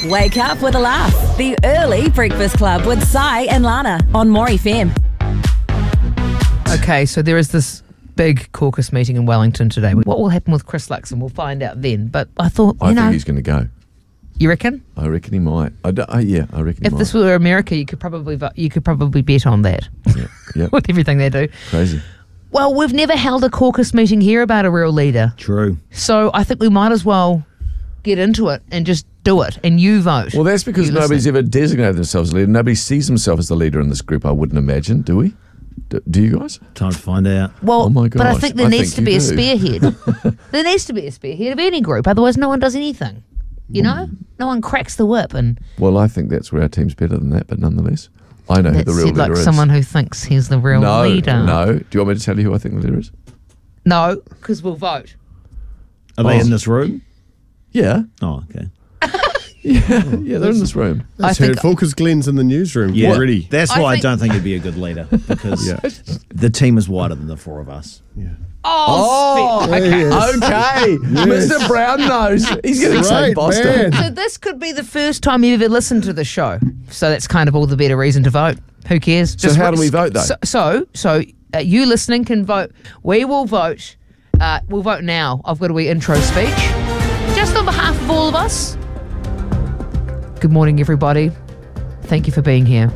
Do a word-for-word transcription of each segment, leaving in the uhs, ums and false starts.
Wake up with a laugh. The Early Breakfast Club with Sai and Lana on More F M. Okay, so there is this big caucus meeting in Wellington today. What will happen with Chris Luxon? We'll find out then. But I thought, you I know, think he's going to go. You reckon? I reckon he might. I do, uh, yeah, I reckon he If might. this were America, you could probably vo- you could probably bet on that. Yeah, yep. With everything they do. Crazy. Well, we've never held a caucus meeting here about a real leader. True. So I think we might as well get into it and just do it, and you vote. Well, that's because You nobody's listen. ever designated themselves as a leader. Nobody sees themselves as the leader in this group, I wouldn't imagine, do we? Do, do you guys? Time to find out. Well, Oh my but I gosh, think there I needs think to be you a do. spearhead. There needs to be a spearhead of any group, otherwise no one does anything. You know? No one cracks the whip, and Well, I think that's where our team's better than that, but nonetheless, I know who that's the real said leader like is. someone who thinks he's the real no, leader. no. Do you want me to tell you who I think the leader is? No, because we'll vote. Are they Oh. in this room? Yeah. Oh, okay. Yeah, yeah, they're in this room. That's I think- hurtful because Glenn's in the newsroom Yeah. already. That's I why I, think- don't think he'd be a good leader because Yeah. the team is wider than the four of us. Oh, Oh, spe- okay. Okay. Mister Brown knows. He's getting so Right, Boston. man. So this could be the first time you've ever listened to the show. So that's kind of all the better reason to vote. Who cares? So how do we vote, though? So, so, so uh, you listening can vote. We will vote. Uh, we'll vote now. I've got a wee intro speech. Just on behalf of all of us. Good morning, everybody. Thank you for being here.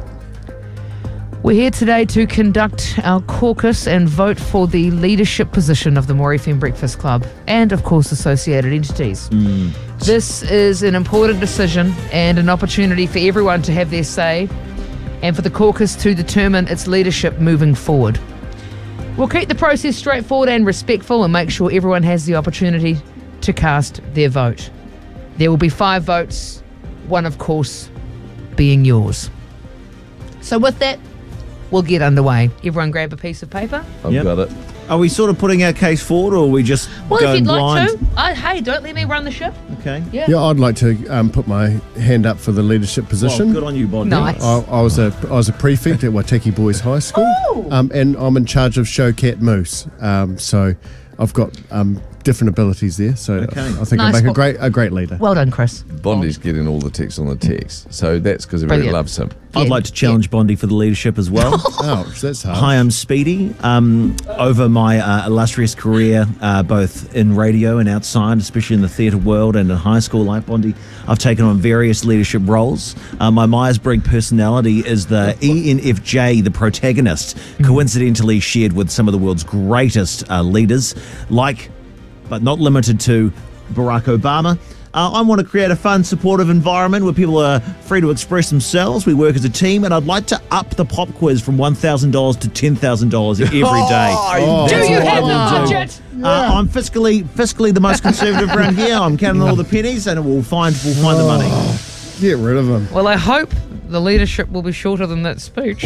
We're here today to conduct our caucus and vote for the leadership position of the More F M Breakfast Club and, of course, associated entities. This is an important decision and an opportunity for everyone to have their say and for the caucus to determine its leadership moving forward. We'll keep the process straightforward and respectful and make sure everyone has the opportunity to cast their vote. There will be five votes, one, of course, being yours. So with that, we'll get underway. Everyone grab a piece of paper. I've Yep. got it. Are we sort of putting our case forward, or are we just Well, going if you'd blind? like to. Uh, hey, don't let me run the ship. Okay. Yeah. Yeah, I'd like to um, put my hand up for the leadership Well, position. good on you, Bondi. Nice. I, I was a I was a prefect at Waitaki Boys High School, Oh. um, and I'm in charge of Showcat Moose. Um, so I've got um, different abilities there. So Okay. I think Nice. I make Well- a great a great leader. Well done, Chris. Bondi's getting all the text on the text. So that's because everybody Brilliant. loves him. I'd Yeah, like to challenge Bondi for the leadership as well. Ouch, that's hard. Hi, I'm Speedy. Um, over my uh, illustrious career, uh, both in radio and outside, especially in the theatre world and in high school like Bondi, I've taken on various leadership roles. Uh, my Myers-Briggs personality is the E N F J, the protagonist, coincidentally shared with some of the world's greatest uh, leaders, like, but not limited to, Barack Obama. Uh, I want to create a fun, supportive environment where people are free to express themselves. We work as a team, and I'd like to up the pop quiz from one thousand dollars to ten thousand dollars every day. Oh, Do that's you what I have the wanna do. budget? Uh, I'm fiscally fiscally the most conservative around here. I'm counting all the pennies, and we'll find we'll find the money. Get rid of him. Well, I hope the leadership will be shorter than that speech.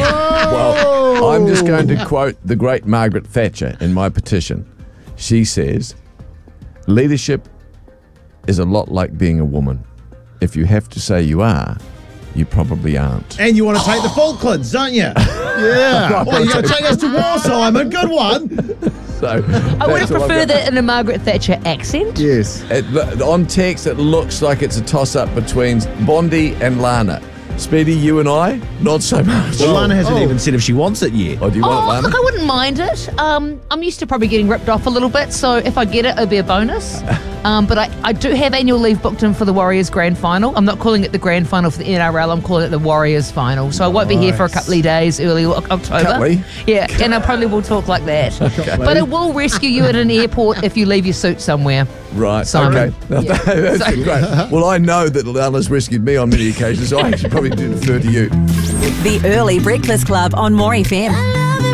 Well, I'm just going to quote the great Margaret Thatcher in my petition. She says, leadership is a lot like being a woman. If you have to say you are, you probably aren't. And you want to take the Falklands, don't you? Yeah. Well, you're going to take us to war, Simon. Good one. So I would that's have what I've preferred got. that in a Margaret Thatcher accent. Yes. It, on text, it looks like it's a toss-up between Bondi and Lana. Speedy, you and I, not so much. Well, Lana hasn't Oh. even said if she wants it yet. Oh, do you Oh, want it, look, Lana? I wouldn't mind it. Um, I'm used to probably getting ripped off a little bit, so if I get it, it'll be a bonus. Um, but I, I do have annual leave booked in for the Warriors Grand Final. I'm not calling it the Grand Final for the N R L, I'm calling it the Warriors Final. So I won't be here for a couple of days, early Oc- October. Couple? Yeah, and I probably will talk like that. But it will rescue you at an airport if you leave your suit somewhere. Right, Simon. okay. Yeah. That's So- great. Well, I know that Lana's rescued me on many occasions, so I should probably defer to you. The Early Breakfast Club on More F M.